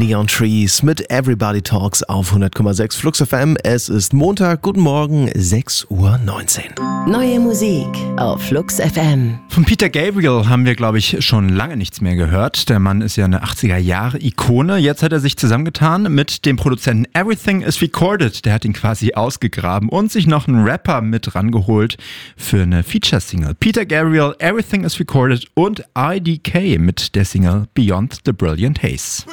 Neon Trees mit Everybody Talks auf 100,6 Flux FM. Es ist Montag, guten Morgen, 6:19 Uhr. Neue Musik auf Flux FM. Von Peter Gabriel haben wir, glaube ich, schon lange nichts mehr gehört. Der Mann ist ja eine 80er-Jahre-Ikone. Jetzt hat er sich zusammengetan mit dem Produzenten Everything is Recorded. Der hat ihn quasi ausgegraben und sich noch einen Rapper mit rangeholt für eine Feature-Single. Peter Gabriel, Everything is Recorded und IDK mit der Single Beyond the Brilliant Haze.